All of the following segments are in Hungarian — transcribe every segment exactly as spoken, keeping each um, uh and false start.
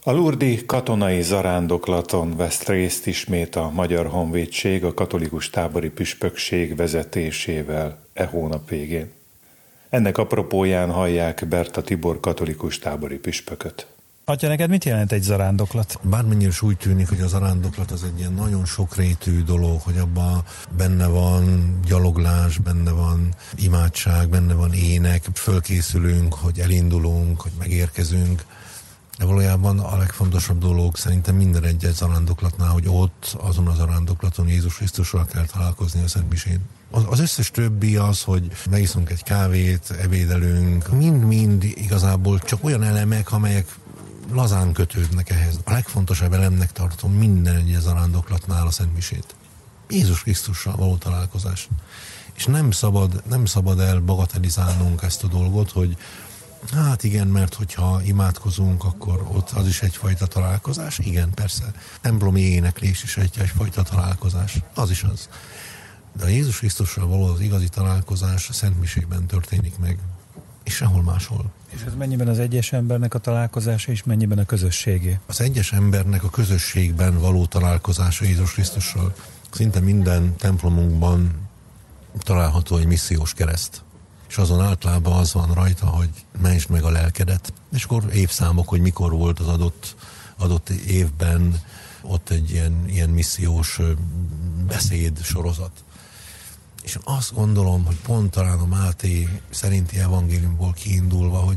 A lurdi katonai zarándoklaton vesz részt ismét a Magyar Honvédség a katolikus tábori püspökség vezetésével e hónap végén. Ennek apropóján hallják Berta Tibor katolikus tábori püspököt. Atya, neked mit jelent egy zarándoklat? Bármennyire is úgy tűnik, hogy a zarándoklat az egy ilyen nagyon sokrétű dolog, hogy abban benne van gyaloglás, benne van imádság, benne van ének, fölkészülünk, hogy elindulunk, hogy megérkezünk. De valójában a legfontosabb dolog szerintem minden egyes zarándoklatnál, hogy ott, azon a zarándoklaton Jézus Krisztussal kell találkozni a Szentmisén. Az összes többi az, hogy megiszunk egy kávét, ebédelünk, mind-mind igazából csak olyan elemek, amelyek lazán kötődnek ehhez. A legfontosabb elemnek tartom minden egyes zarándoklatnál a Szentmisét. Jézus Krisztussal való találkozás. És nem szabad, nem szabad el bagatelizálnunk ezt a dolgot, hogy hát igen, mert hogyha imádkozunk, akkor ott az is egyfajta találkozás. Igen, persze. Templomi éneklés is egy, egyfajta találkozás. Az is az. De a Jézus Krisztussal való az igazi találkozás a Szentmisében történik meg, és sehol máshol. És ez mennyiben az egyes embernek a találkozása, és mennyiben a közösségé? Az egyes embernek a közösségben való találkozása Jézus Krisztussal. Szinte minden templomunkban található egy missziós kereszt. És azon általában az van rajta, hogy mentsd meg a lelkedet. És akkor évszámok, hogy mikor volt az adott, adott évben ott egy ilyen, ilyen missziós beszéd sorozat. És azt gondolom, hogy pont talán a Máté szerinti evangéliumból kiindulva, hogy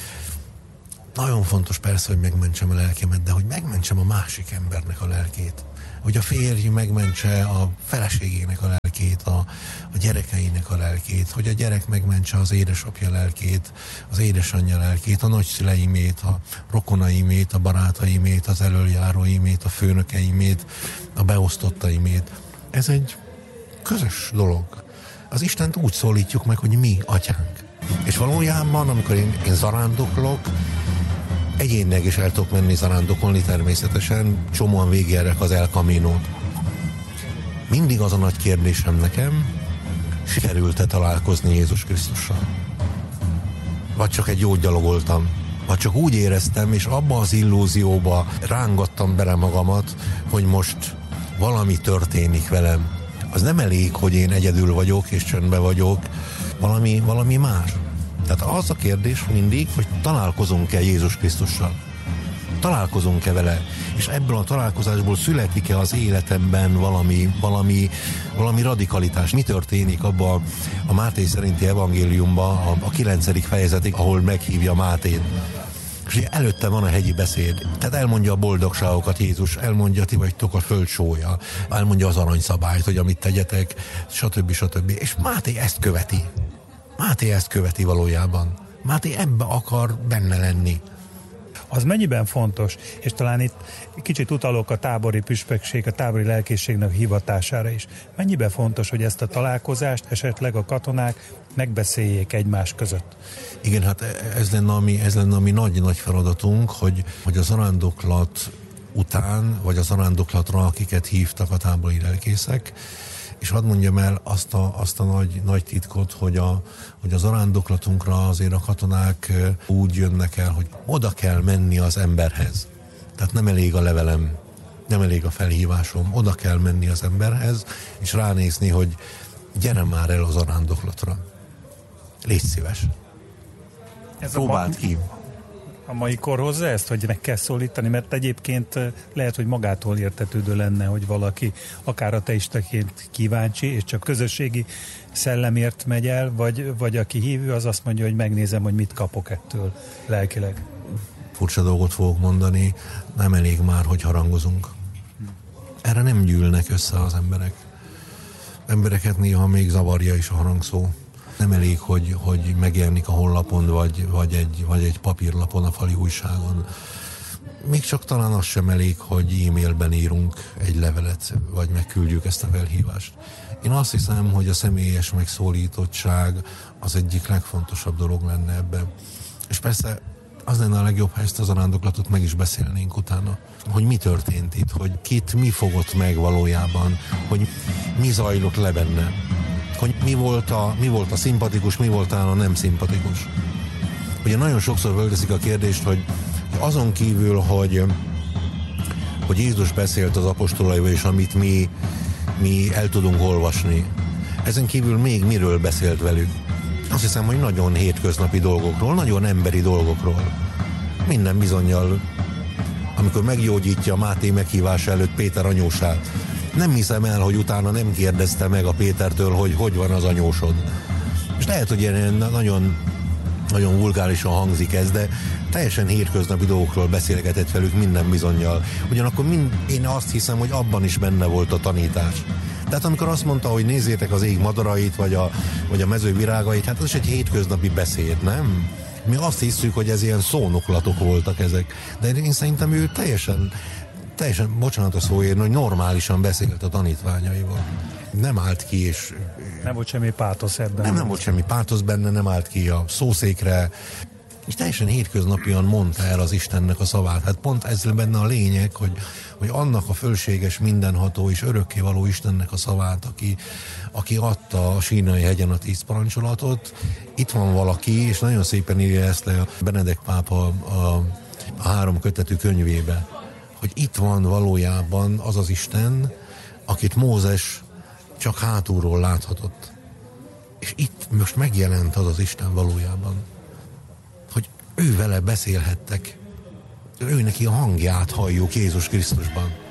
nagyon fontos persze, hogy megmentsem a lelkemet, de hogy megmentsem a másik embernek a lelkét. Hogy a férj megmentse a feleségének a lelkét, a, a gyerekeinek a lelkét, hogy a gyerek megmentse az édesapja lelkét, az édesanyja lelkét, a nagyszüleimét, a rokonaimét, a barátaimét, az elöljáróimét, a főnökeimét, a beosztottaimét. Ez egy közös dolog. Az Istent úgy szólítjuk meg, hogy mi, atyánk. És valójában, amikor én, én zarándoklok, egyénileg is el tudok menni zarándokolni természetesen, csomóan végigjárják az El Caminót. Mindig az a nagy kérdésem nekem, sikerült-e találkozni Jézus Krisztussal? Vagy csak egy jót gyalogoltam? Vagy csak úgy éreztem, és abba az illúzióba rángattam bele magamat, hogy most valami történik velem. Az nem elég, hogy én egyedül vagyok, és csöndben vagyok, valami, valami más. Tehát az a kérdés mindig, hogy találkozunk-e Jézus Krisztussal? Találkozunk-e vele? És ebből a találkozásból születik-e az életemben valami, valami, valami radikalitás? Mi történik abban a Máté szerinti evangéliumban, a, a kilencedik fejezetig, ahol meghívja Mátét? És előtte van a hegyi beszéd. Tehát elmondja a boldogságokat Jézus, elmondja, ti vagytok a föld sója, elmondja az aranyszabályt, hogy amit tegyetek, stb. stb. És Máté ezt követi. Máté ezt követi valójában. Máté ebbe akar benne lenni. Az mennyiben fontos, és talán itt kicsit utalok a tábori püspökség, a tábori lelkészségnek hivatására is. Mennyiben fontos, hogy ezt a találkozást esetleg a katonák megbeszéljék egymás között? Igen, hát ez lenne a mi, ez lenne a mi nagy-nagy feladatunk, hogy, hogy a zarándoklat után, vagy a zarándoklatra, akiket hívtak a tábori lelkészek, és hadd mondjam el azt a, azt a nagy, nagy titkot, hogy a, hogy a zarándoklatunkra azért a katonák úgy jönnek el, hogy oda kell menni az emberhez. Tehát nem elég a levelem, nem elég a felhívásom, oda kell menni az emberhez, és ránézni, hogy gyere már el a zarándoklatra. Légy szíves. Ez Próbáld a ki. A mai kor hozza ezt, hogy meg kell szólítani, mert egyébként lehet, hogy magától értetődő lenne, hogy valaki akár ateistaként kíváncsi, és csak közösségi szellemért megy el, vagy, vagy aki hívő, az azt mondja, hogy megnézem, hogy mit kapok ettől lelkileg. Furcsa dolgot fogok mondani, nem elég már, hogy harangozunk. Erre nem gyűlnek össze az emberek. Embereket néha még zavarja is a harangszó. Nem elég, hogy, hogy megjelenik a honlapon, vagy, vagy, egy, vagy egy papírlapon, a fali újságon. Még csak talán az sem elég, hogy e-mailben írunk egy levelet, vagy megküldjük ezt a felhívást. Én azt hiszem, hogy a személyes megszólítottság az egyik legfontosabb dolog lenne ebben. És persze az lenne a legjobb, ha ezt a zarándoklatot meg is beszélnénk utána. Hogy mi történt itt, hogy kit mi fogott meg valójában, hogy mi zajlott le benne. Hogy mi volt, a, mi volt a szimpatikus, mi volt a nem szimpatikus. Ugye nagyon sokszor fölteszik a kérdést, hogy azon kívül, hogy, hogy Jézus beszélt az apostolaival, és amit mi, mi el tudunk olvasni, ezen kívül még miről beszélt velük? Azt hiszem, hogy nagyon hétköznapi dolgokról, nagyon emberi dolgokról. Minden bizonnyal, amikor meggyógyítja Máté meghívása előtt Péter anyósát, nem hiszem el, hogy utána nem kérdezte meg a Pétertől, hogy hogy van az anyósod. És lehet, hogy ilyen nagyon, nagyon vulgárisan hangzik ez, de teljesen hétköznapi dolgokról beszélgetett velük minden bizonnyal. Ugyanakkor mind, én azt hiszem, hogy abban is benne volt a tanítás. Tehát amikor azt mondta, hogy nézzétek az ég madarait, vagy a, vagy a mező virágait, hát az is egy hétköznapi beszéd, nem? Mi azt hiszük, hogy ez ilyen szónoklatok voltak ezek. De én szerintem ő teljesen, teljesen, bocsánat a szóért, hogy normálisan beszélt a tanítványaival. Nem állt ki, és... Nem volt semmi pátosz ebben. Nem, nem volt semmi pátosz benne, nem állt ki a szószékre, és teljesen hétköznapian mondta el az Istennek a szavát. Hát pont ez benne a lényeg, hogy, hogy annak a fölséges, mindenható és örökkévaló Istennek a szavát, aki, aki adta a Sínai hegyen a tíz parancsolatot. Itt van valaki, és nagyon szépen írja ezt le a Benedek pápa a, a három kötetű könyvébe, hogy itt van valójában az az Isten, akit Mózes csak hátulról láthatott. És itt most megjelent az az Isten valójában, hogy ő vele beszélhettek, ő neki a hangját halljuk Jézus Krisztusban.